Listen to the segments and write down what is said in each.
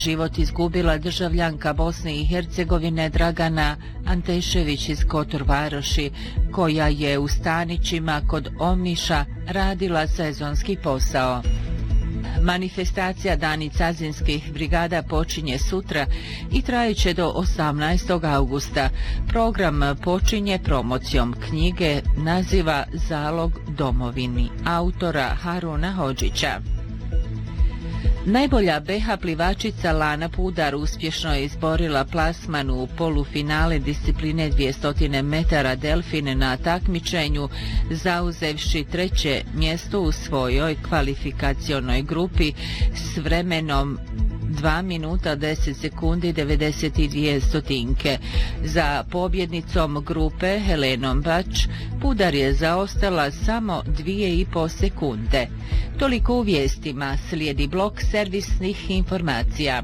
život izgubila državljanka Bosne i Hercegovine Dragana Antešević iz Kotor Varoši, koja je u stanićima kod Omiša radila sezonski posao. Manifestacija Dani cazinskih brigada počinje sutra i trajeće do 18. augusta. Program počinje promocijom knjige naziva Zalog domovini autora Haruna Hodžića. Najbolja BH plivačica Lana Pudar uspješno je izborila plasman u polufinale discipline 200 metara delfin na takmičenju, zauzevši 3. mjesto u svojoj kvalifikacionoj grupi s vremenom 2 minuta 10 sekundi 92 stotinke. Za pobjednicom grupe Helenom Bač Pudar je zaostala samo 2,5 sekunde. Toliko u vijestima, slijedi blok servisnih informacija.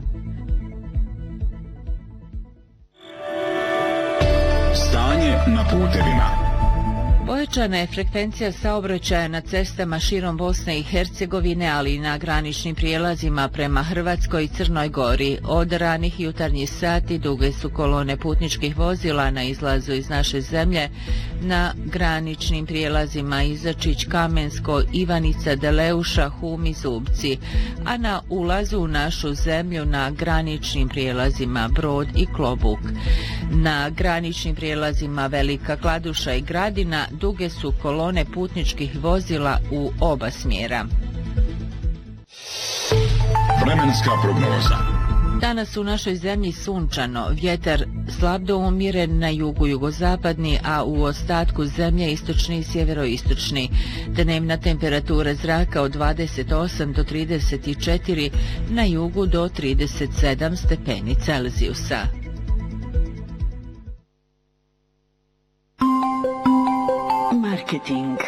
Stanje na putevima. Pojačana je frekvencija saobraćaja na cestama širom Bosne i Hercegovine, ali i na graničnim prijelazima prema Hrvatskoj i Crnoj Gori. Od ranih jutarnjih sati duge su kolone putničkih vozila na izlazu iz naše zemlje na graničnim prijelazima Izačić, Kamensko, Ivanica, Deleuša, Hum i Zubci, a na ulazu u našu zemlju na graničnim prijelazima Brod i Klobuk. Na graničnim prijelazima Velika Kladuša i Gradina duge su kolone putničkih vozila u oba smjera. Vremenska prognoza. Danas u našoj zemlji sunčano, vjetar slab do umiren na jugu jugozapadni, a u ostatku zemlje istočni i sjeveroistočni. Dnevna temperatura zraka od 28 do 34, na jugu do 37 stepeni Celzijusa. Marketing.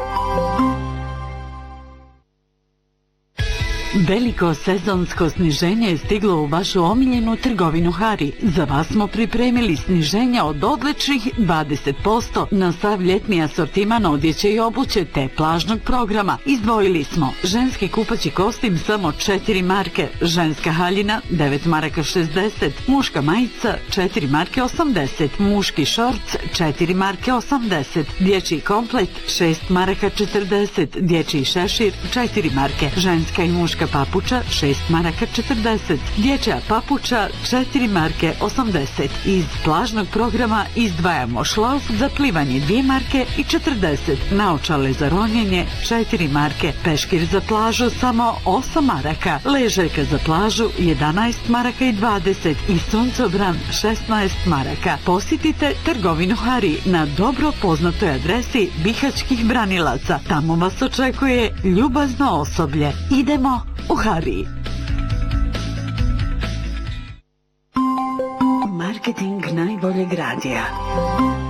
Veliko sezonsko sniženje je stiglo u vašu omiljenu trgovinu Hari. Za vas smo pripremili sniženja od odličnih 20% na sav ljetni asortiman odjeće i obuće te plažnog programa. Izdvojili smo ženski kupaći kostim samo 4 marke, ženska haljina 9 maraka 60, muška majica 4 marke 80, muški šorc 4 marke 80, dječji komplet 6 maraka 40, dječji šešir 4 marke, ženska i muška papuča 6 maraka 40, dječja papuča 4 marke 80. Iz plažnog programa izdvajamo šlauf za plivanje 2 marke i 40, naočale za ronjenje 4 marke, peškir za plažu samo 8 maraka, ležaljka za plažu 11 maraka i 20 i suncobran 16 maraka. Posjetite trgovinu Hari na dobro poznatoj adresi Bihaćkih branilaca. Tamo vas očekuje ljubazno osoblje. Idemo u Hari. Marketing najboljeg radija.